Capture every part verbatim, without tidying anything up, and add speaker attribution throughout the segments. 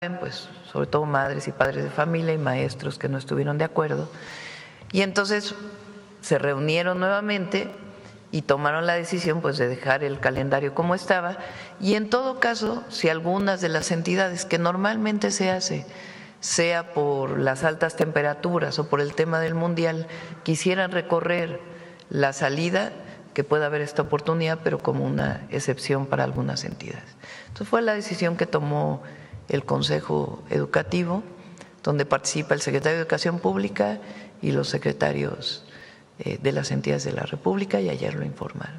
Speaker 1: pues sobre todo madres y padres de familia y maestros que no estuvieron de acuerdo. Y entonces se reunieron nuevamente y tomaron la decisión pues de dejar el calendario como estaba, y en todo caso, si algunas de las entidades que normalmente se hace, sea por las altas temperaturas o por el tema del mundial, quisieran recorrer la salida, que pueda haber esta oportunidad, pero como una excepción para algunas entidades. Entonces fue la decisión que tomó el Consejo Educativo, donde participa el secretario de Educación Pública y los secretarios eh, de las entidades de la República, y ayer lo informaron.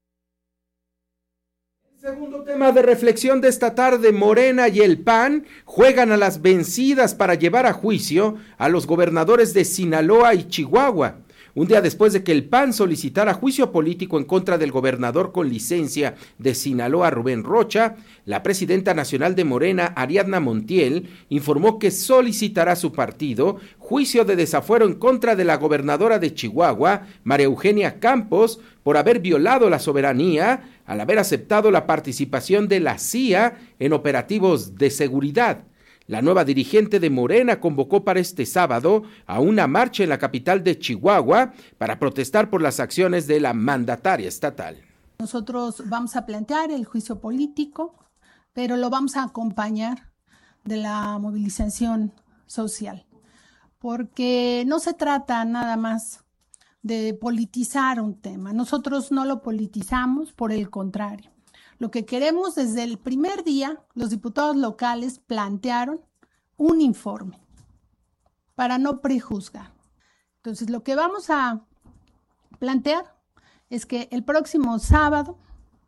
Speaker 2: Segundo tema de reflexión de esta tarde: Morena y el P A N juegan a las vencidas para llevar a juicio a los gobernadores de Sinaloa y Chihuahua. Un día después de que el P A N solicitara juicio político en contra del gobernador con licencia de Sinaloa, Rubén Rocha, la presidenta nacional de Morena, Ariadna Montiel, informó que solicitará a su partido juicio de desafuero en contra de la gobernadora de Chihuahua, María Eugenia Campos, por haber violado la soberanía al haber aceptado la participación de la C I A en operativos de seguridad. La nueva dirigente de Morena convocó para este sábado a una marcha en la capital de Chihuahua para protestar por las acciones de la mandataria estatal.
Speaker 3: Nosotros vamos a plantear el juicio político, pero lo vamos a acompañar de la movilización social, porque no se trata nada más de politizar un tema. Nosotros no lo politizamos, por el contrario. Lo que queremos desde el primer día, los diputados locales plantearon un informe para no prejuzgar. Entonces, lo que vamos a plantear es que el próximo sábado,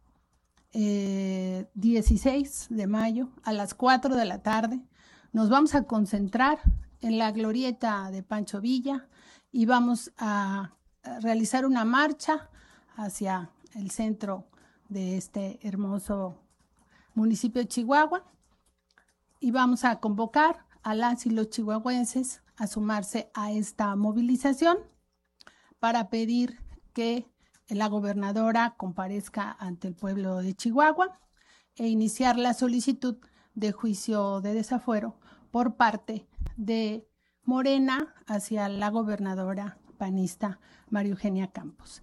Speaker 3: eh, dieciséis de mayo, a las cuatro de la tarde, nos vamos a concentrar en la glorieta de Pancho Villa y vamos a realizar una marcha hacia el centro de este hermoso municipio de Chihuahua, y vamos a convocar a las y los chihuahuenses a sumarse a esta movilización para pedir que la gobernadora comparezca ante el pueblo de Chihuahua e iniciar la solicitud de juicio de desafuero por parte de Morena hacia la gobernadora panista María Eugenia Campos.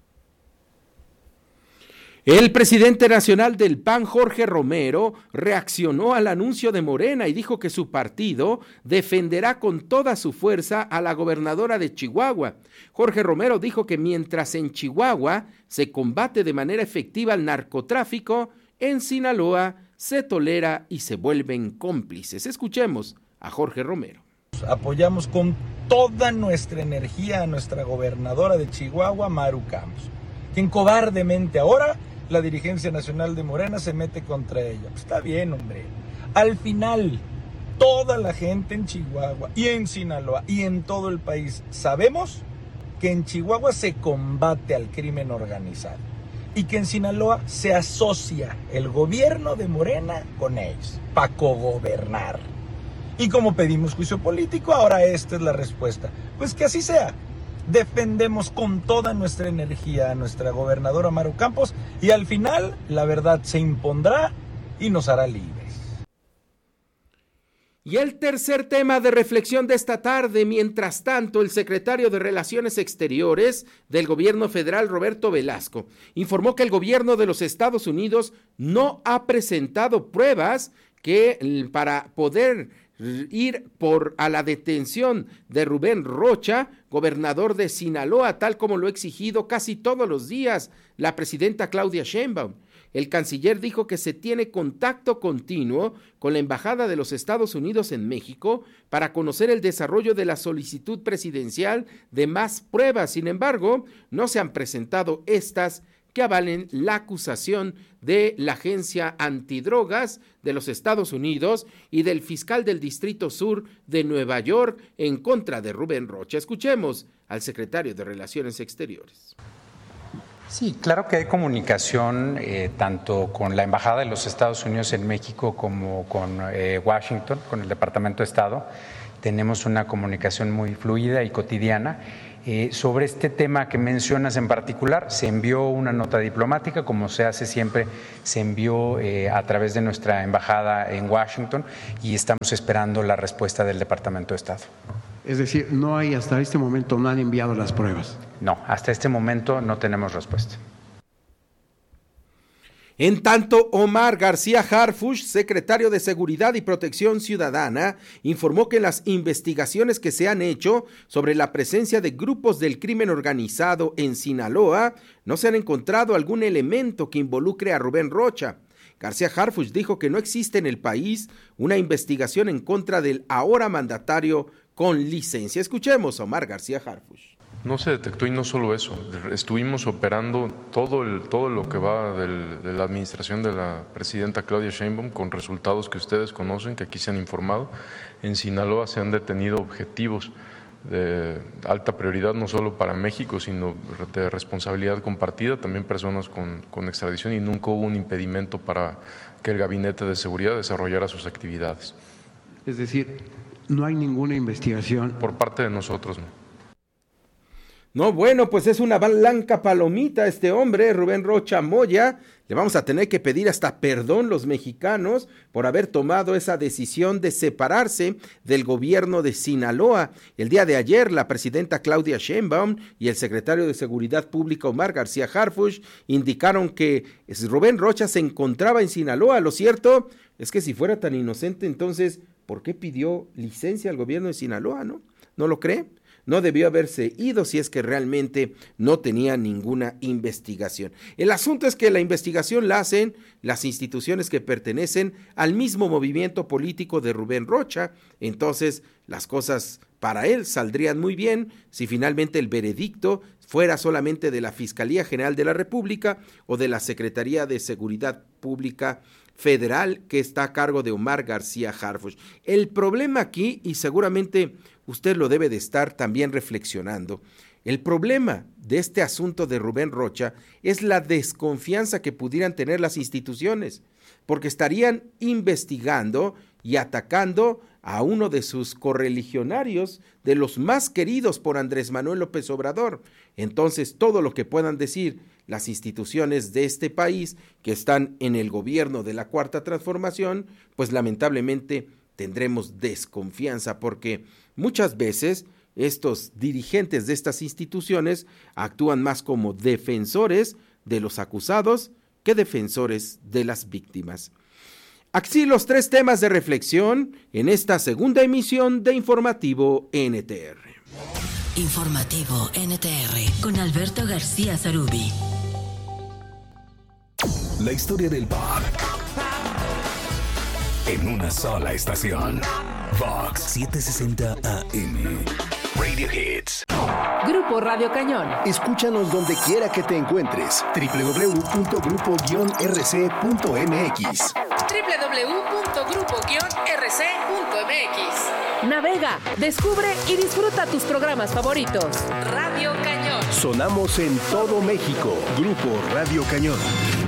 Speaker 2: El presidente nacional del P A N, Jorge Romero, reaccionó al anuncio de Morena y dijo que su partido defenderá con toda su fuerza a la gobernadora de Chihuahua. Jorge Romero dijo que mientras en Chihuahua se combate de manera efectiva el narcotráfico, en Sinaloa se tolera y se vuelven cómplices. Escuchemos a Jorge Romero.
Speaker 4: Apoyamos con toda nuestra energía a nuestra gobernadora de Chihuahua, Maru Campos, quien cobardemente ahora la dirigencia nacional de Morena se mete contra ella. Pues está bien, hombre. Al final, toda la gente en Chihuahua y en Sinaloa y en todo el país sabemos que en Chihuahua se combate al crimen organizado y que en Sinaloa se asocia el gobierno de Morena con ellos para cogobernar. Y como pedimos juicio político, ahora esta es la respuesta. Pues que así sea. Defendemos con toda nuestra energía a nuestra gobernadora Maru Campos y al final la verdad se impondrá y nos hará libres.
Speaker 2: Y el tercer tema de reflexión de esta tarde: mientras tanto, el secretario de Relaciones Exteriores del gobierno federal, Roberto Velasco, informó que el gobierno de los Estados Unidos no ha presentado pruebas que para poder ir por a la detención de Rubén Rocha, gobernador de Sinaloa, tal como lo ha exigido casi todos los días la presidenta Claudia Sheinbaum. El canciller dijo que se tiene contacto continuo con la Embajada de los Estados Unidos en México para conocer el desarrollo de la solicitud presidencial de más pruebas. Sin embargo, no se han presentado estas que avalen la acusación de la Agencia Antidrogas de los Estados Unidos y del fiscal del Distrito Sur de Nueva York en contra de Rubén Rocha. Escuchemos al secretario de Relaciones Exteriores.
Speaker 5: Sí, claro que hay comunicación eh, tanto con la Embajada de los Estados Unidos en México como con eh, Washington, con el Departamento de Estado. tenemos una comunicación muy fluida y cotidiana. Eh, sobre este tema que mencionas en particular, se envió una nota diplomática, como se hace siempre, se envió eh, a través de nuestra embajada en Washington y estamos esperando la respuesta del Departamento de Estado.
Speaker 6: Es decir, no hay hasta este momento, no han enviado las pruebas.
Speaker 5: No, hasta este momento no tenemos respuesta.
Speaker 2: En tanto, Omar García Harfuch, secretario de Seguridad y Protección Ciudadana, informó que en las investigaciones que se han hecho sobre la presencia de grupos del crimen organizado en Sinaloa, no se han encontrado algún elemento que involucre a Rubén Rocha. García Harfuch dijo que no existe en el país una investigación en contra del ahora mandatario con licencia. Escuchemos a Omar García Harfuch.
Speaker 7: No se detectó y no solo eso, estuvimos operando todo, el, todo lo que va del, de la administración de la presidenta Claudia Sheinbaum con resultados que ustedes conocen, que aquí se han informado. En Sinaloa se han detenido objetivos de alta prioridad no solo para México, sino de responsabilidad compartida, también personas con, con extradición, y nunca hubo un impedimento para que el Gabinete de Seguridad desarrollara sus actividades.
Speaker 6: Es decir, no hay ninguna investigación.
Speaker 7: Por parte de nosotros, no.
Speaker 2: No, bueno, pues es una blanca palomita este hombre, Rubén Rocha Moya. Le vamos a tener que pedir hasta perdón los mexicanos por haber tomado esa decisión de separarse del gobierno de Sinaloa. El día de ayer, la presidenta Claudia Sheinbaum y el secretario de Seguridad Pública Omar García Harfuch indicaron que Rubén Rocha se encontraba en Sinaloa. Lo cierto es que si fuera tan inocente, entonces, ¿por qué pidió licencia al gobierno de Sinaloa, no? ¿No lo cree? No debió haberse ido si es que realmente no tenía ninguna investigación. El asunto es que la investigación la hacen las instituciones que pertenecen al mismo movimiento político de Rubén Rocha. Entonces, las cosas para él saldrían muy bien si finalmente el veredicto fuera solamente de la Fiscalía General de la República o de la Secretaría de Seguridad Pública Federal, que está a cargo de Omar García Harfuch. El problema aquí, y seguramente usted lo debe de estar también reflexionando, el problema de este asunto de Rubén Rocha es la desconfianza que pudieran tener las instituciones, porque estarían investigando y atacando a uno de sus correligionarios, de los más queridos por Andrés Manuel López Obrador. Entonces, todo lo que puedan decir las instituciones de este país que están en el gobierno de la Cuarta Transformación, pues lamentablemente tendremos desconfianza, porque muchas veces estos dirigentes de estas instituciones actúan más como defensores de los acusados que defensores de las víctimas. Así los tres temas de reflexión en esta segunda emisión de Informativo N T R.
Speaker 8: Informativo N T R con Alberto García Zarubi.
Speaker 9: La historia del pop en una sola estación. Vox setecientos sesenta A M. Radio Hits.
Speaker 10: Grupo Radio Cañón.
Speaker 9: Escúchanos donde quiera que te encuentres. doble u doble u doble u punto grupo guion r c punto m x.
Speaker 10: doble u doble u doble u punto grupo guion r c punto m x. Navega, descubre y disfruta tus programas favoritos. Radio Cañón.
Speaker 9: Sonamos en todo México. Grupo Radio Cañón.